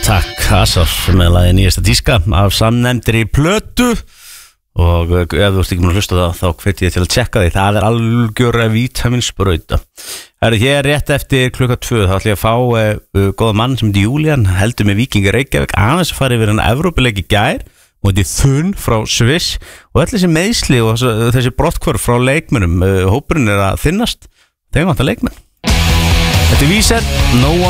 takk, Asar með lagi nýjasta tíska af samnefndri plötu og ef þú ert ekki múin að hlusta það þá hveti ég til að tjekka því, það algjöra vítamínsbrauta. Hér rétt eftir 2:00 þá ætla ég að fá góða mann sem heitir Julian, heldur með Víkingur Reykjavík, aðeins að fara yfir hann Evrópuleik í gær móti Þunn frá Sviss og öll þessi meiðsli og þessi brotthvarf frá leikmönnum, hópurinn að þynnast, þeim vantar leikmenn. Þetta Víser, No One